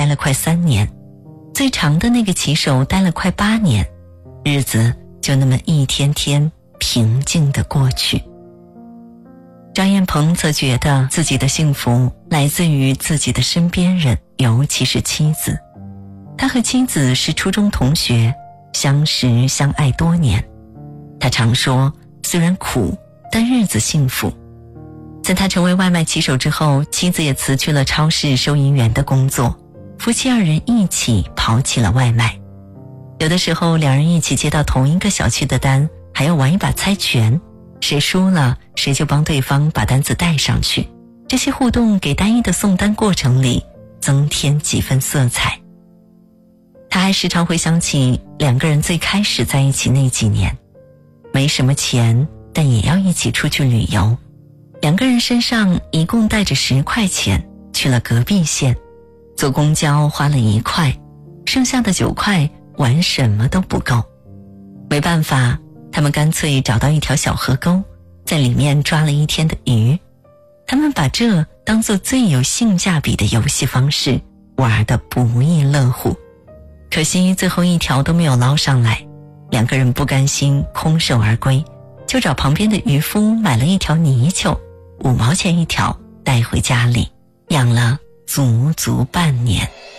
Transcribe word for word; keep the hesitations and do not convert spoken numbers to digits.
待了快三年，最长的那个骑手待了快八年，日子就那么一天天平静地过去。张彦鹏则觉得自己的幸福来自于自己的身边人，尤其是妻子。他和妻子是初中同学，相识相爱多年。他常说，虽然苦，但日子幸福。在他成为外卖骑手之后，妻子也辞去了超市收银员的工作，夫妻二人一起跑起了外卖。有的时候两人一起接到同一个小区的单，还要玩一把猜拳，谁输了谁就帮对方把单子带上去。这些互动给单一的送单过程里增添几分色彩。他还时常回想起两个人最开始在一起那几年，没什么钱，但也要一起出去旅游。两个人身上一共带着十块钱，去了隔壁县，坐公交花了一块，剩下的九块玩什么都不够。没办法，他们干脆找到一条小河沟，在里面抓了一天的鱼。他们把这当作最有性价比的游戏方式，玩得不亦乐乎。可惜最后一条都没有捞上来，两个人不甘心空手而归，就找旁边的渔夫买了一条泥鳅，五毛钱一条，带回家里养了足足半年。